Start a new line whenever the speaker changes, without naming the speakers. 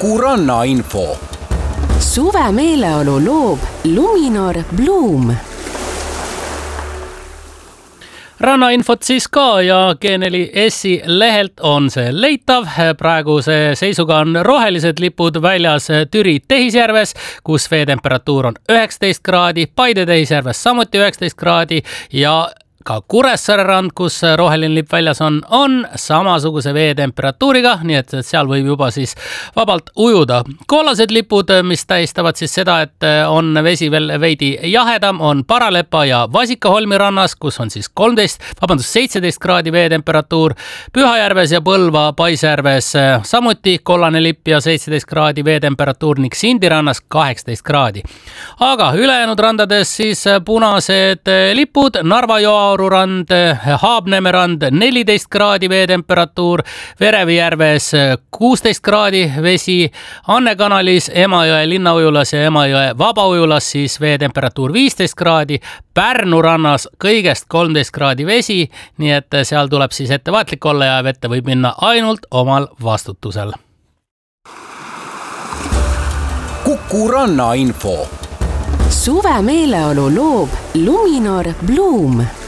Kuku rannainfo.
Suve meeleolu loob Luminor Bloom.
Rannainfot siis ka ja G4S lehelt on see leitav. Praeguse seisuga on rohelised lipud väljas Türi Tehisjärves, kus veetemperatuur on 19 kraadi, Paide Tehisjärves samuti 19 kraadi ja ka Kuressaare rand, kus roheline lipp väljas on samasuguse veetemperatuuriga, nii et seal võib juba siis vabalt ujuda. Kollased lipud, mis tähistavad siis seda, et on vesi veel veidi jahedam, on Paralepa ja Vasikaholmi rannas, kus on siis 17 kraadi veetemperatuur. Pühajärves ja Põlva Paisjärves samuti kollane lipp ja 17 kraadi veetemperatuur ning Sindi rannas 18 kraadi. Aga ülejäänud randades siis punased lipud, Narva Joa rand, Haabneme rand 14 kraadi veetemperatuur, Verevijärves 16 kraadi vesi, Anne kanalis, Emajõe linnaujulas ja Emajõe vabaujulas siis veetemperatuur 15 kraadi, Pärnu rannas kõigest 13 kraadi vesi, nii et seal tuleb siis ettevaatlik olla ja vette võib minna ainult omal vastutusel.
Kuku rannainfo.
Suve meeleolu loob Luminor Bloom.